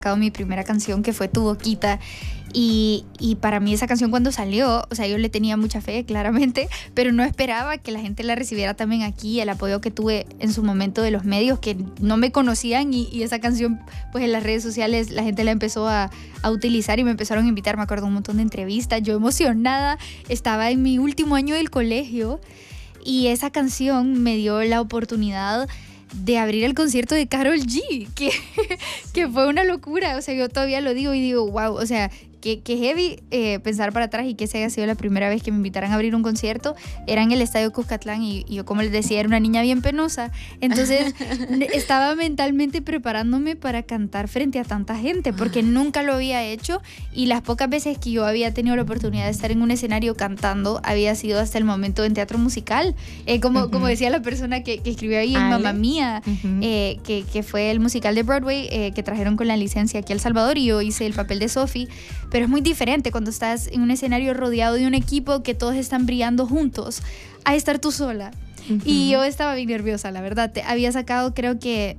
sacado mi primera canción, que fue Tu Boquita. Y para mí esa canción cuando salió, o sea, yo le tenía mucha fe, claramente, pero no esperaba que la gente la recibiera también aquí, el apoyo que tuve en su momento de los medios que no me conocían y esa canción, pues en las redes sociales la gente la empezó a utilizar y me empezaron a invitar, me acuerdo, un montón de entrevistas, yo emocionada, estaba en mi último año del colegio y esa canción me dio la oportunidad de abrir el concierto de Karol G, que fue una locura, o sea, yo todavía lo digo y digo, wow, o sea, que heavy pensar para atrás y que esa haya sido la primera vez que me invitaran a abrir un concierto. Era en el Estadio Cuscatlán y yo, como les decía, era una niña bien penosa, entonces estaba mentalmente preparándome para cantar frente a tanta gente, porque nunca lo había hecho y las pocas veces que yo había tenido la oportunidad de estar en un escenario cantando había sido hasta el momento en teatro musical, como decía la persona que escribió ahí en Mamma Mía, que fue el musical de Broadway que trajeron con la licencia aquí a El Salvador, y yo hice el papel de Sophie. Pero es muy diferente cuando estás en un escenario rodeado de un equipo que todos están brillando juntos, a estar tú sola. Y yo estaba bien nerviosa, la verdad. Había sacado creo que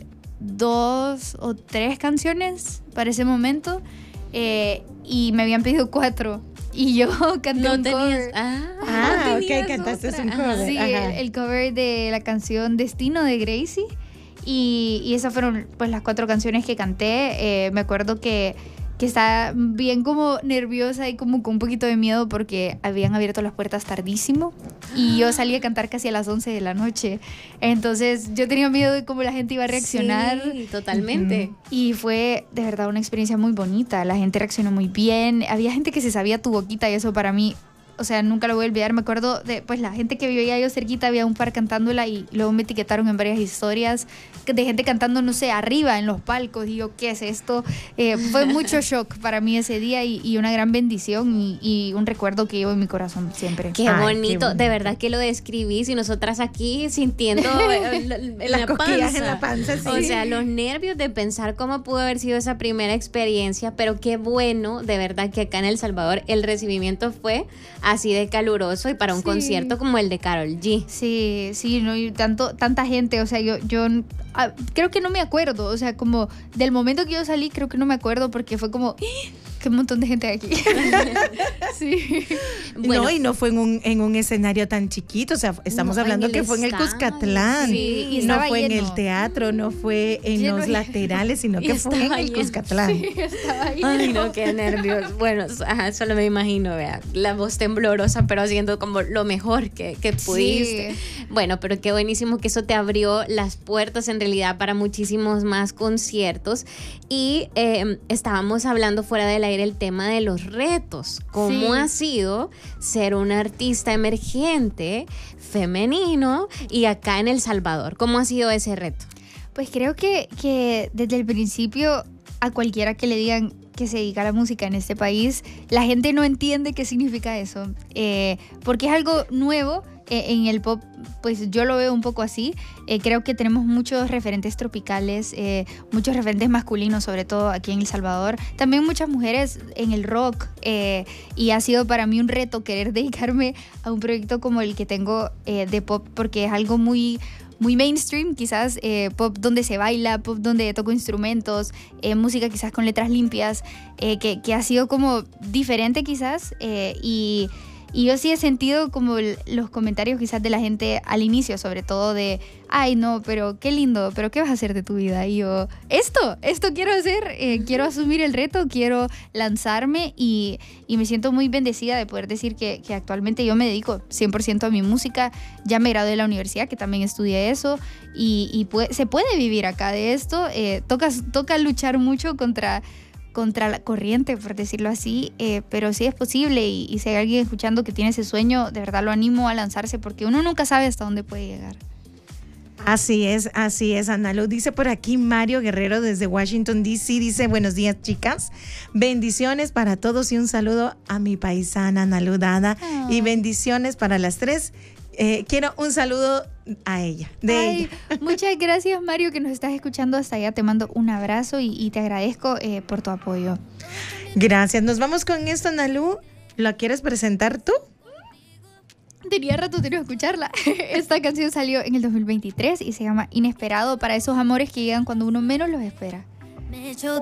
2 o 3 canciones para ese momento y me habían pedido 4. Y yo canté un cover. Ok, cantaste un cover. Sí, el cover de la canción Destino de Gracie. Y esas fueron pues las 4 canciones que canté. Me acuerdo que estaba bien como nerviosa y como con un poquito de miedo porque habían abierto las puertas tardísimo y yo salí a cantar casi a las 11 de la noche. Entonces yo tenía miedo de cómo la gente iba a reaccionar. Sí, totalmente. Y fue de verdad una experiencia muy bonita. La gente reaccionó muy bien. Había gente que se sabía Tu Boquita y eso para mí, o sea, nunca lo voy a olvidar. Me acuerdo de pues la gente que vivía yo cerquita, había un par cantándola y luego me etiquetaron en varias historias de gente cantando, no sé, arriba en los palcos. Y yo, ¿qué es esto? Fue mucho shock para mí ese día y una gran bendición y un recuerdo que llevo en mi corazón siempre. Qué bonito, de verdad que lo describís y nosotras aquí sintiendo las cosquillas en la panza. Sí. O sea, los nervios de pensar cómo pudo haber sido esa primera experiencia, pero qué bueno, de verdad que acá en El Salvador el recibimiento fue así de caluroso y para un concierto como el de Karol G. Sí, no, y tanta gente, o sea, yo creo que no me acuerdo, o sea, como del momento que yo salí, creo que no me acuerdo porque fue como, qué montón de gente hay aquí. Sí. Bueno, no, y no fue en un escenario tan chiquito, o sea, estamos hablando que fue en el Cuscatlán. Sí, y no fue lleno. en el teatro, no fue en Lleno los laterales, sino que fue en el Cuscatlán. Sí, estaba lleno. Ay, no, qué nervios. Bueno, solo me imagino, vea, la voz temblorosa, pero haciendo como lo mejor que pudiste. Sí. Bueno, pero qué buenísimo que eso te abrió las puertas en realidad para muchísimos más conciertos. Y estábamos hablando fuera del aire el tema de los retos. ¿Cómo ha sido ser un artista emergente, femenino y acá en El Salvador? ¿Cómo ha sido ese reto? Pues creo que desde el principio a cualquiera que le digan que se dedica a la música en este país, la gente no entiende qué significa eso, porque es algo nuevo. En el pop, pues yo lo veo un poco así. Creo que tenemos muchos referentes tropicales, muchos referentes masculinos, sobre todo aquí en El Salvador. También muchas mujeres en el rock. Y ha sido para mí un reto querer dedicarme a un proyecto como el que tengo de pop, porque es algo muy mainstream, quizás pop donde se baila, pop donde toco instrumentos, música quizás con letras limpias, que ha sido como diferente quizás. Y yo sí he sentido como los comentarios quizás de la gente al inicio, sobre todo de, ay no, pero qué lindo, pero ¿qué vas a hacer de tu vida? Y yo, esto quiero hacer, quiero asumir el reto, quiero lanzarme y me siento muy bendecida de poder decir que actualmente yo me dedico 100% a mi música. Ya me gradué de la universidad, que también estudié eso, y se puede vivir acá de esto. Toca luchar mucho contra la corriente, por decirlo así, pero sí es posible y si hay alguien escuchando que tiene ese sueño, de verdad lo animo a lanzarse porque uno nunca sabe hasta dónde puede llegar. Así es, Ana Lu. Dice por aquí Mario Guerrero desde Washington, D.C. Dice, buenos días, chicas. Bendiciones para todos y un saludo a mi paisana Ana Lu Dada. Y bendiciones para las 3. Quiero un saludo a ella, ella. Muchas gracias, Mario, que nos estás escuchando hasta allá. Te mando un abrazo y te agradezco por tu apoyo. Gracias. Nos vamos con esto, Ana Lu. ¿La quieres presentar tú? Tenía rato de no escucharla. Esta canción salió en el 2023 y se llama Inesperado, para esos amores que llegan cuando uno menos los espera.